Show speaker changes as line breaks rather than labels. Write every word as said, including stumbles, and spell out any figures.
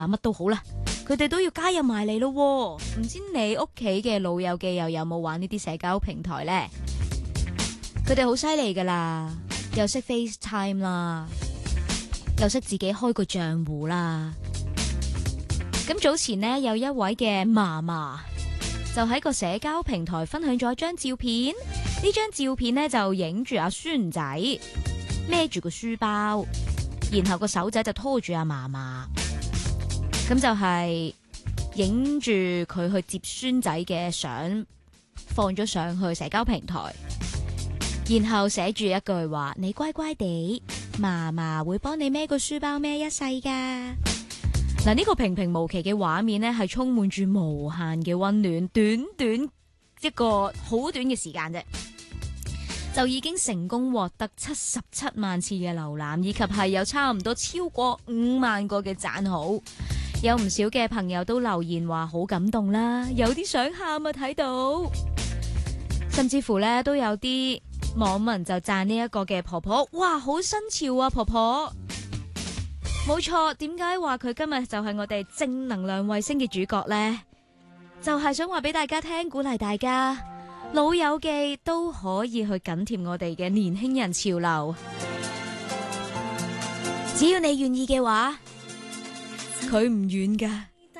乜都好啦，佢哋都要加入埋嚟咯。唔知你屋企嘅老友記又有冇玩呢啲社交平台呢？佢哋好犀利噶啦，又識 FaceTime 啦，又識自己開個賬戶啦。咁早前呢，有一位嘅嫲嫲就喺個社交平台分享咗一張照片，呢張照片呢，就影住阿孫仔孭住個書包，然後個手仔就拖住阿嫲嫲，咁就係影住佢去接孫仔嘅相，放咗上去社交平台，然後寫住一句話：你乖乖地，嫲嫲會幫你孭個書包孭一世噶。嗱，呢個平平無奇嘅畫面呢，係充滿住無限嘅溫暖，短短一個好短嘅時間啫，就已經成功獲得七十七萬次嘅瀏覽，以及係有差唔多超過五萬個嘅讚好。有唔少嘅朋友都留言話好感動啦，有啲想喊啊睇到，甚至乎呢都有啲網民就讚呢一個嘅婆婆，哇，好新潮啊婆婆！冇錯，點解話佢今日就係我哋正能量衛星嘅主角呢？就係想話俾大家聽，鼓勵大家老友記都可以去緊貼我哋嘅年輕人潮流，只要你願意嘅話，佢唔遠噶。